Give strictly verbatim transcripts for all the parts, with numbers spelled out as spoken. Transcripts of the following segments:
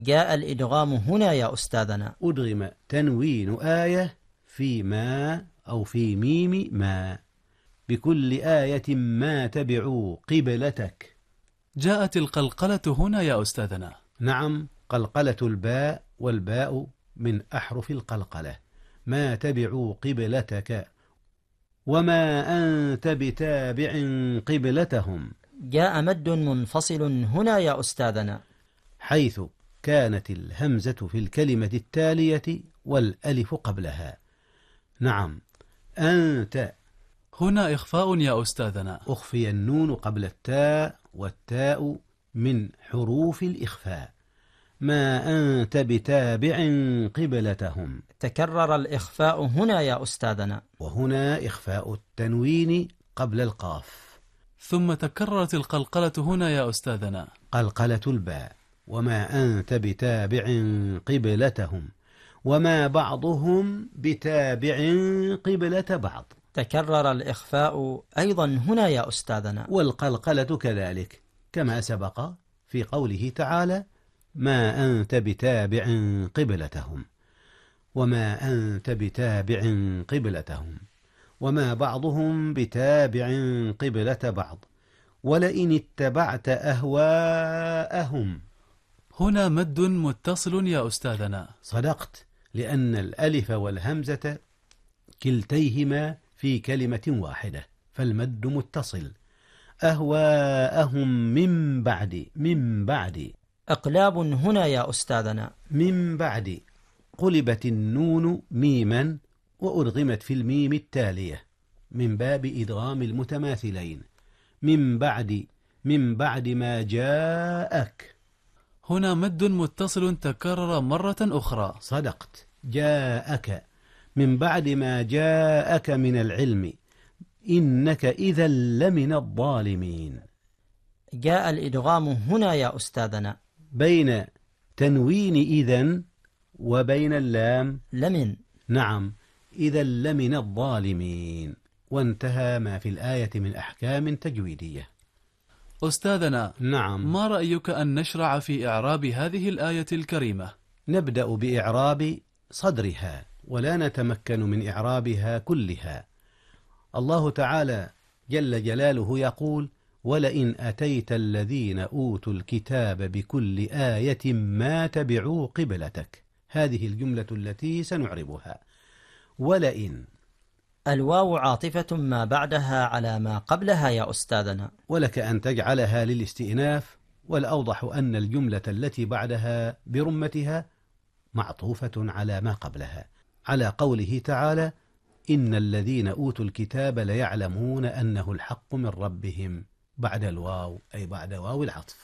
جاء الإدغام هنا يا أستاذنا. أدغم تنوين آية في ما أو في ميم ما. بكل آية ما تبعوا قبلتك. جاءت القلقلة هنا يا أستاذنا. نعم، قلقلة الباء، والباء من أحرف القلقلة. ما تبعوا قبلتك وما أنت بتابع قبلتهم. جاء مد منفصل هنا يا أستاذنا، حيث كانت الهمزة في الكلمة التالية والألف قبلها. نعم، أنت. هنا إخفاء يا أستاذنا. أخفي النون قبل التاء، والتاء من حروف الإخفاء. ما أنت بتابع قبلتهم. تكرر الإخفاء هنا يا أستاذنا. وهنا إخفاء التنوين قبل القاف. ثم تكررت القلقلة هنا يا أستاذنا. قلقلة الباء. وما أنت بتابع قبلتهم وما بعضهم بتابع قبلة بعض. تكرر الإخفاء أيضا هنا يا أستاذنا. والقلقلة كذلك، كما سبق في قوله تعالى: ما أنت بتابع قبلتهم وما أنت بتابع قبلتهم وما بعضهم بتابع قبلة بعض ولئن اتبعت أهواءهم. هنا مد متصل يا أستاذنا. صدقت، لأن الألف والهمزة كلتيهما في كلمة واحدة، فالمد متصل. أهواءهم من بعد من بعد. إقلاب هنا يا أستاذنا. من بعد قلبت النون ميما وأرغمت في الميم التالية من باب إدغام المتماثلين. من بعد من بعد ما جاءك. هنا مد متصل تكرر مرة أخرى. صدقت، جاءك من بعد ما جاءك من العلم إنك إذا لمن الظالمين. جاء الإدغام هنا يا أستاذنا بين تنوين إذن وبين اللام لمن. نعم، إذا لمن الظالمين. وانتهى ما في الآية من أحكام تجويدية. أستاذنا، نعم، ما رأيك أن نشرع في إعراب هذه الآية الكريمة؟ نبدأ بإعراب صدرها ولا نتمكن من إعرابها كلها. الله تعالى جل جلاله يقول: ولئن أتيت الذين أوتوا الكتاب بكل آية ما تبعوا قبلتك. هذه الجملة التي سنعربها. ولئن، الواو عاطفة ما بعدها على ما قبلها يا أستاذنا. ولك أن تجعلها للاستئناف، والأوضح أن الجملة التي بعدها برمتها معطوفة على ما قبلها، على قوله تعالى: إن الذين أوتوا الكتاب ليعلمون أنه الحق من ربهم، بعد الواو أي بعد واو العطف.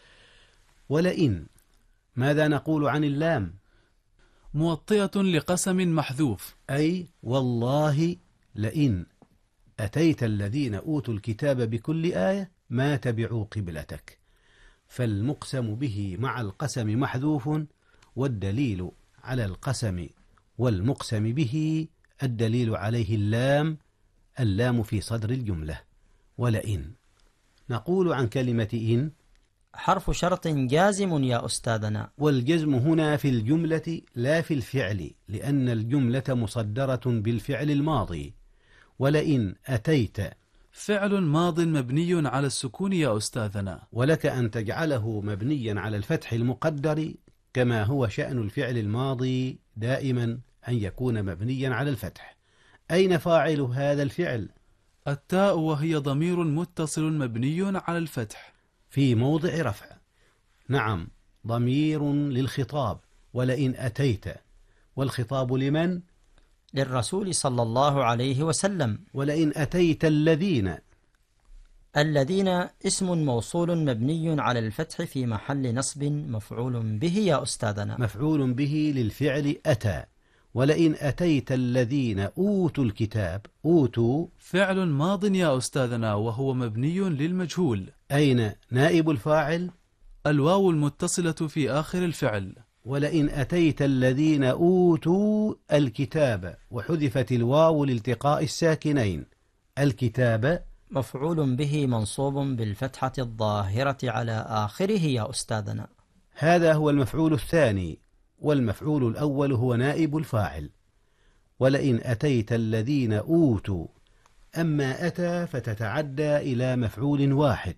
ولئن، ماذا نقول عن اللام؟ موطئة لقسم محذوف، أي والله لئن أتيت الذين أوتوا الكتاب بكل آية ما تبعوا قبلتك. فالمقسم به مع القسم محذوف، والدليل على القسم والمقسم به الدليل عليه اللام، اللام في صدر الجملة. ولئن، نقول عن كلمة إن: حرف شرط جازم يا أستاذنا. والجزم هنا في الجملة لا في الفعل، لأن الجملة مصدرة بالفعل الماضي. ولئن أتيت فعل ماض مبني على السكون يا أستاذنا. ولك أن تجعله مبنيا على الفتح المقدر، كما هو شأن الفعل الماضي دائما أن يكون مبنيا على الفتح. أين فاعل هذا الفعل؟ التاء، وهي ضمير متصل مبني على الفتح في موضع رفع. نعم، ضمير للخطاب. ولئن أتيت، والخطاب لمن؟ للرسول صلى الله عليه وسلم. ولئن أتيت الذين، الذين اسم موصول مبني على الفتح في محل نصب مفعول به يا أستاذنا. مفعول به للفعل أتى. ولئن أتيت الذين أوتوا الكتاب، أوتوا فعل ماض يا أستاذنا، وهو مبني للمجهول. أين نائب الفاعل؟ الواو المتصلة في آخر الفعل. ولئن أتيت الذين أوتوا الكتاب، وحذفت الواو لالتقاء الساكنين. الكتاب مفعول به منصوب بالفتحة الظاهرة على آخره يا أستاذنا. هذا هو المفعول الثاني، والمفعول الأول هو نائب الفاعل. ولئن أتيت الذين أوتوا، أما أتى فتتعدى إلى مفعول واحد،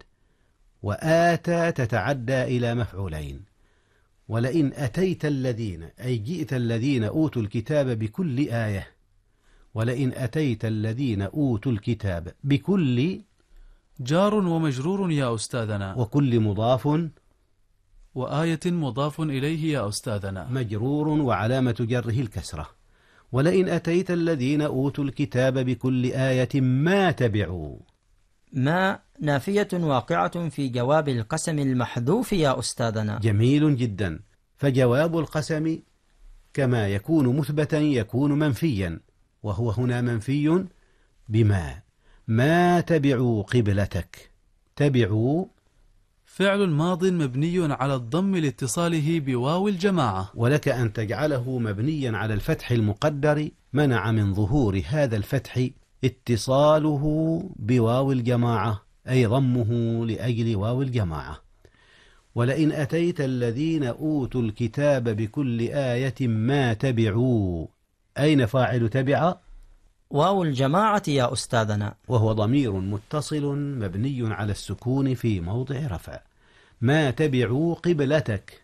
وآتى تتعدى إلى مفعولين. ولئن أتيت الذين أي جئت الذين أوتوا الكتاب بكل آية. ولئن أتيت الذين أوتوا الكتاب بكل جار ومجرور يا أستاذنا، وكل مضاف وآية مضاف إليه يا أستاذنا، مجرور وعلامة جره الكسرة. ولئن أتيت الذين أوتوا الكتاب بكل آية ما تبعوا. ما نافية واقعة في جواب القسم المحذوف يا أستاذنا. جميل جدا. فجواب القسم كما يكون مثبتا يكون منفيا، وهو هنا منفي بما. ما تبعوا قبلتك. تبعوا فعل ماض مبني على الضم لاتصاله بواو الجماعة، ولك أن تجعله مبنيا على الفتح المقدر، منع من ظهور هذا الفتح اتصاله بواو الجماعة، أي ضمه لأجل واو الجماعة. ولئن أتيت الذين أوتوا الكتاب بكل آية ما تبعوا. أين فاعل تبع؟ واو الجماعة يا أستاذنا، وهو ضمير متصل مبني على السكون في موضع رفع. ما تبعوا قبلتك.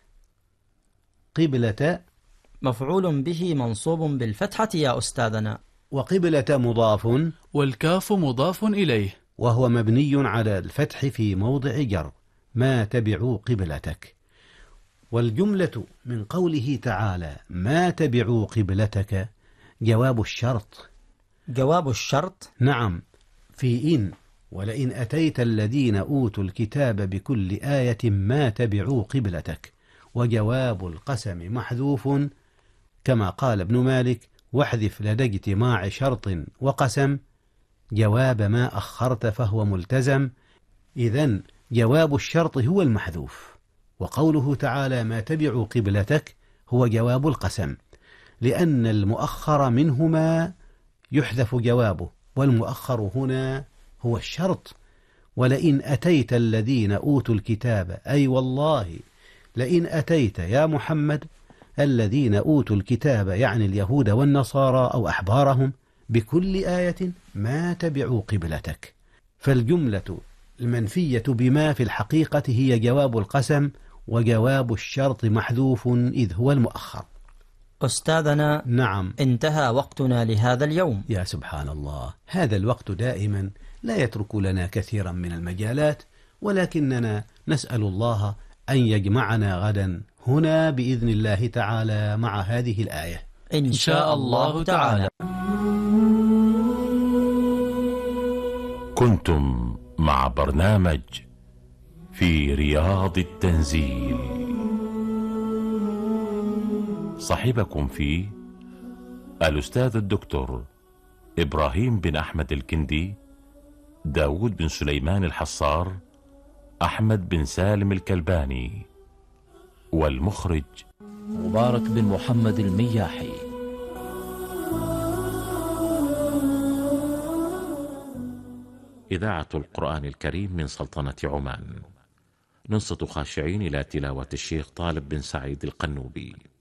قبلة مفعول به منصوب بالفتحة يا أستاذنا، وقبلة مضاف، والكاف مضاف إليه، وهو مبني على الفتح في موضع جر. ما تبعوا قبلتك. والجملة من قوله تعالى ما تبعوا قبلتك جواب الشرط. جواب الشرط نعم، في إن. ولئن أتيت الذين أوتوا الكتاب بكل آية ما تبعوا قبلتك. وجواب القسم محذوف كما قال ابن مالك: واحذف لدى اجتماع شرط وقسم جواب ما أخرت فهو ملتزم. إذن جواب الشرط هو المحذوف، وقوله تعالى ما تبعوا قبلتك هو جواب القسم، لأن المؤخر منهما يحذف جوابه، والمؤخر هنا هو الشرط. ولئن أتيت الذين أوتوا الكتاب، أي والله لئن أتيت يا محمد الذين أوتوا الكتاب، يعني اليهود والنصارى أو أحبارهم، بكل آية ما تبعوا قبلتك. فالجملة المنفية بما في الحقيقة هي جواب القسم، وجواب الشرط محذوف إذ هو المؤخر. أستاذنا، نعم، انتهى وقتنا لهذا اليوم. يا سبحان الله، هذا الوقت دائما لا يترك لنا كثيرا من المجالات، ولكننا نسأل الله أن يجمعنا غدا هنا بإذن الله تعالى مع هذه الآية إن شاء الله تعالى. كنتم مع برنامج في رياض التنزيل، صاحبكم فيه الأستاذ الدكتور إبراهيم بن أحمد الكندي، داود بن سليمان الحصار، أحمد بن سالم الكلباني، والمخرج مبارك بن محمد المياحي. إذاعة القرآن الكريم من سلطنة عمان، ننصت خاشعين إلى تلاوة الشيخ طالب بن سعيد القنوبي.